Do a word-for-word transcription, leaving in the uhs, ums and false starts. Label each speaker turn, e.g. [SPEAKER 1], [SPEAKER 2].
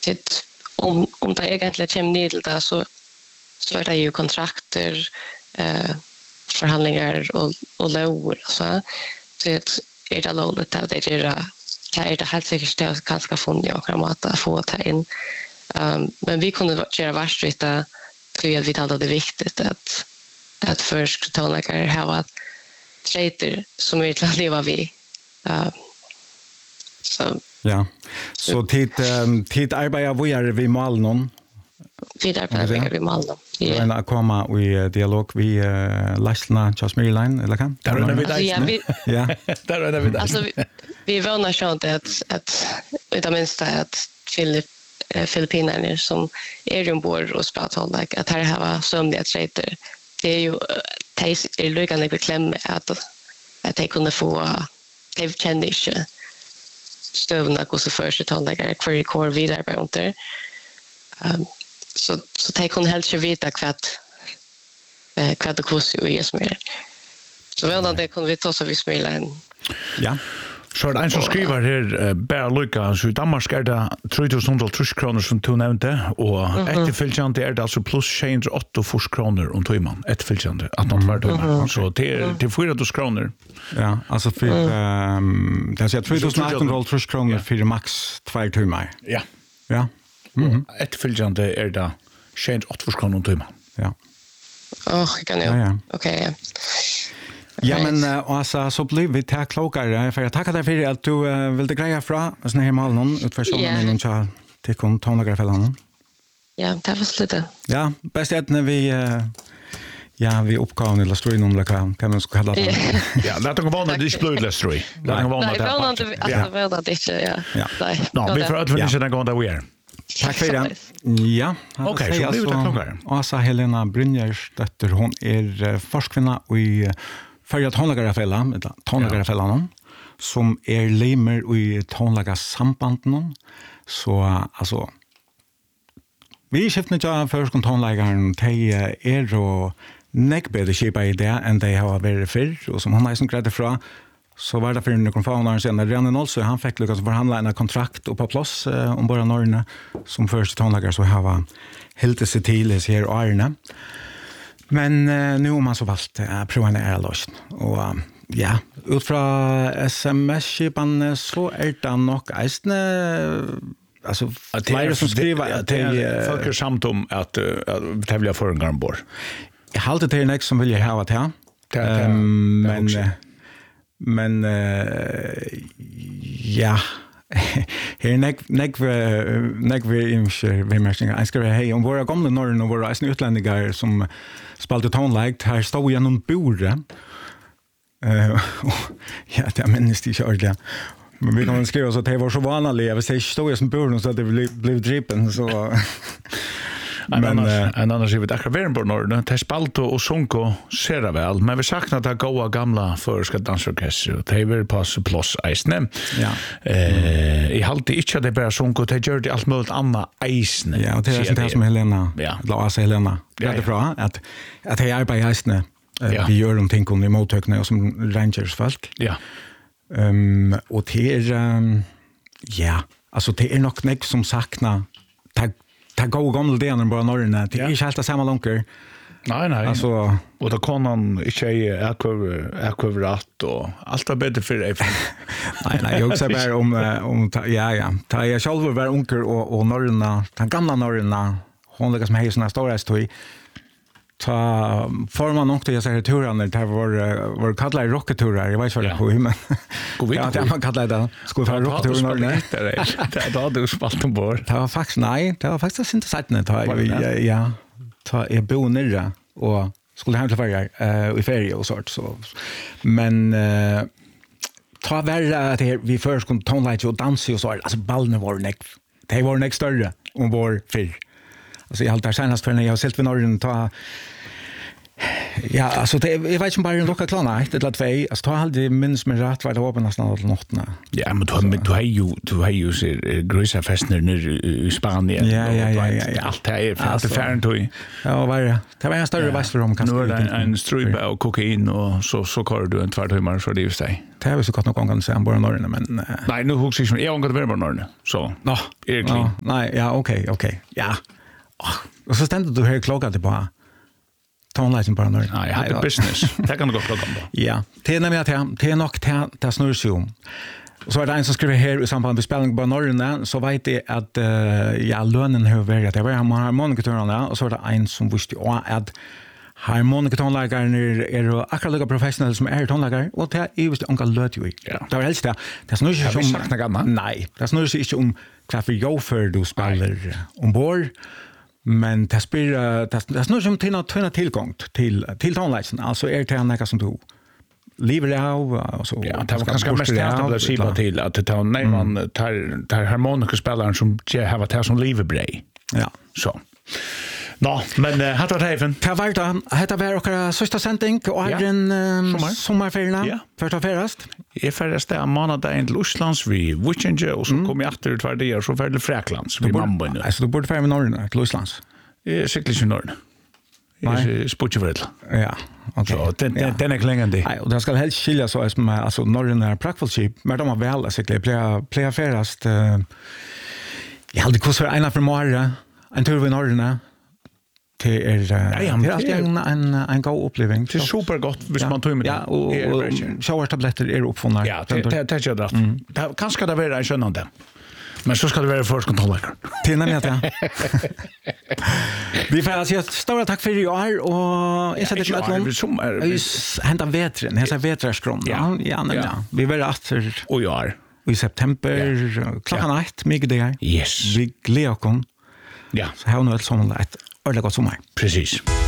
[SPEAKER 1] det om om det egentligen kommer ner till det så så är det ju kontrakter eh förhandlingar och och lån så det är det lånet att det är det är det helt säkert det kanske funnit jag kan att få ta in um, men vi kunde göra varstrita för att vi talade det är viktigt att att först tonläggare ha trader som vi vill leva vid uh, så
[SPEAKER 2] ja så tid um, tid arbetar vi är vi mal någon
[SPEAKER 1] tid arbetar vi mal någon
[SPEAKER 2] ja när komma i dialog vi uh, Lashlna Charles Maryline eller kan
[SPEAKER 3] där är vi där
[SPEAKER 2] ja
[SPEAKER 3] där är vi där
[SPEAKER 1] alltså vi, vi vånar sånt att att utan minst att Filip Filippinerna som är ombord och spelar like att här har sömniga trader det är ju det är lyckande bekläm att att de kunde få de kände inte stövna gå så först att lägga query core vidare på under um, så så de kunde helt inte veta kvart eh kvart och kurs ju är mer så väl att det kunde vi ta så vi smälla en
[SPEAKER 2] ja
[SPEAKER 3] så det är en som skriver här uh, bara lycka så i Danmark är det tre tusen kronor som du nämnde och mm-hmm. efterföljande är det alltså plus tjugoåtta kronor om timmen efterföljande att de var timmar så det till fyra tusen kronor
[SPEAKER 2] ja alltså för ehm det är tre tusen åttahundra kronor för max två timmar
[SPEAKER 3] ja
[SPEAKER 2] ja
[SPEAKER 3] mhm efterföljande är det tjugoåtta kronor om timmen
[SPEAKER 2] ja
[SPEAKER 1] åh kan jag
[SPEAKER 2] ja, ja.
[SPEAKER 1] okej okay.
[SPEAKER 2] Ja, men uh, alltså, så blir vi till klokare, för jag tackar dig för att du uh, ville greja fra sån här mal någon utför sådana yeah. men inte till kontonlagerfällan.
[SPEAKER 1] Ja, det var slutet.
[SPEAKER 2] Ja, bäst är när vi uh, ja, vi uppgaven eller ströj någon lika kan man ska kalla det.
[SPEAKER 3] Ja, det är vanligt det är blöd ströj. Det är vanligt
[SPEAKER 1] det. Nej, det är vanligt det ja.
[SPEAKER 2] Ja.
[SPEAKER 1] Nej.
[SPEAKER 3] No, vi får att vi inte gå där vi är.
[SPEAKER 2] Tack för det. Ja.
[SPEAKER 3] Okej, så blir det klokare.
[SPEAKER 2] Asa Helena Brynjers dotter, hon är forskvinna i för att tonlagerfällan, tonlagerfällan som är limer i tonlagersambanden så alltså vi skiftar ju för från tonläggaren de är och neckbed skipa i det än de har varit för och som han har som grädde fra så var det för en konfaunar sen när Renan alltså han fick lyckas förhandla en kontrakt och på plats eh, om bara norrna som första tonläggare så har helt sig till här Arne. Men uh, nu har man så valt att uh, prova en ärlöst. Och uh, ja, utifrån sms-skipan så är det nog eisne, alltså flera som skriver
[SPEAKER 3] att det är folk är samt om att uh, tävla för en garnbord.
[SPEAKER 2] Jag har alltid till en som vill ha det här. Um, men uh, men uh, ja här nek nek nek vi imskär vi märker jag ska hej om våra gamla norrn och våra utlänningar som spaltar tonlight här står ju någon borde eh ja det minns det ju ordentligt men vi kan skriva så att det var så vanligt jag säger står ju som borde så att det blev blev drippen så
[SPEAKER 3] men annars, en annars är vi där kvar på norr det spalto och sonko ser det väl men vi saknar det goda gamla förska dansorkester och det vill passa plus isne
[SPEAKER 2] ja
[SPEAKER 3] eh i halt inte det bara sonko det gör det allt möjligt andra isne
[SPEAKER 2] ja och det är det som Helena
[SPEAKER 3] ja
[SPEAKER 2] Lars Helena det är bra att att jag är på isne vi gör de ting om i motökna och som rangers folk
[SPEAKER 3] ja
[SPEAKER 2] ehm och det är um, ja alltså det är nog näck som saknar ta gå gamla det när bara norrna det är inte helt samma lånker.
[SPEAKER 3] Nej nej.
[SPEAKER 2] Alltså
[SPEAKER 3] och då kan han inte är akkurat och allt är bättre för dig.
[SPEAKER 2] Nej nej, jag säger bara om om ja ja. Ta jag själv var onkel och och norrna, den gamla norrna hon lägger som hejsna stora stoj. Ta får man nog till jag säger turen det var var kallar rocketurer jag vet vad det på men ja det man kallar det skulle vara rocketurer
[SPEAKER 3] det då du spalt ombord
[SPEAKER 2] det var faktiskt nej det var faktiskt inte sagt när ta vi ja ta är bo nere och skulle hem till färja eh i ferie och sånt så men eh ta värre att vi först kom tonlight och dansa och så alltså ballen var näck det var näck större om var fyr. Alltså jag har alltid senast för när jag har sett vid norren ta Ja, alltså det jag vet inte bara en lucka klarna, det lät två. Alltså då hade minns mig rätt var det öppna nästan alla nattna.
[SPEAKER 3] Ja, men du du har ju du har ju så grösa fester ner i Spanien.
[SPEAKER 2] Ja, ja, ja, ja, ja.
[SPEAKER 3] Allt det är för att färden då.
[SPEAKER 2] Ja, var det. Det var en större väster om kanske.
[SPEAKER 3] Nu är det en strupe och kokain och så så kör du en kvart timmar så det är ju sig.
[SPEAKER 2] Det har vi så gott någon gång kan säga bara norrna men
[SPEAKER 3] nej, nu hugger jag jag går bara norrna. Så.
[SPEAKER 2] Ja,
[SPEAKER 3] egentligen.
[SPEAKER 2] Nej, ja, okej, okej. Ja. Och så ständde du här klockan till på tonlighten bara norrna.
[SPEAKER 3] Nej, jag hade business. Det kan du gå klockan då.
[SPEAKER 2] Ja, det är nämligen att det är nog det snurrar sig om. Så är det en som skriver här i samband med spelning på norrna så vet jag att uh, ja, lönen har varit. Det var harmonikatörerna och så är det en som visste att harmonikatörnläggaren är, är akkurat lika professionella som är tonläggare och det är just onka löt ju.
[SPEAKER 3] Ja.
[SPEAKER 2] Det var helst det. Det snurrar sig om...
[SPEAKER 3] Sagt något annat?
[SPEAKER 2] Nej, det snurrar sig inte om varför jag för du spelar ombord. Men det spyr det, det snurrar sig om till att tillgång till, till tonläggaren. Alltså är det något som du lever av och så.
[SPEAKER 3] Ja, det var ganska mest att säga till att det tar när man tar tar harmonikaspelaren som har varit här som levebrei.
[SPEAKER 2] Ja,
[SPEAKER 3] så. Nå, men uh, hatt var heven.
[SPEAKER 2] Det var det. Hetta var okkara sista sending og er en um, sommarferien.
[SPEAKER 3] Ja.
[SPEAKER 2] Først og ferast.
[SPEAKER 3] Jeg ferdest det måneden til Oslands vi Witchinge, og så kom jeg etter tvær der, så ferdig Freklands vi Mamboen.
[SPEAKER 2] Altså, du burde ferdig med Norge til Oslands.
[SPEAKER 3] Jeg er sikkert ikke Norge. Jeg er sputjeforretla.
[SPEAKER 2] Ja, ok.
[SPEAKER 3] Så den, den, den er ikke lenger enn det.
[SPEAKER 2] Nei, og det skal helst skilja så som altså, Norge er praktfullskip, men de har vel, sikkert, pleier, pleier ferast. Uh, jeg hadde kostet ena for morgen, en tur ved Norge, det er, uh,
[SPEAKER 3] ja, ja,
[SPEAKER 2] det er alltid en, en, en god oppleving.
[SPEAKER 3] Det er supergodt hvis
[SPEAKER 2] ja,
[SPEAKER 3] man tar med det.
[SPEAKER 2] Ja, og, og sjåvarstabletter er oppfunnet.
[SPEAKER 3] Ja, det er ikke rett. Mm. Kanskje det være en skjønnende. Men så skal det være først kontrolllekker.
[SPEAKER 2] Til nemlig at ja. Vi får si stora tack för i år och jag sätter ett lån. Vi hämtar vetren, här så vetraskron. Ja, ja, ja. Vi vill att
[SPEAKER 3] och i år
[SPEAKER 2] i september klockan ett mycket det.
[SPEAKER 3] Yes.
[SPEAKER 2] Vi gläder oss.
[SPEAKER 3] Ja.
[SPEAKER 2] Så har nu ett sommar ett ordentligt gott sommar.
[SPEAKER 3] Precis.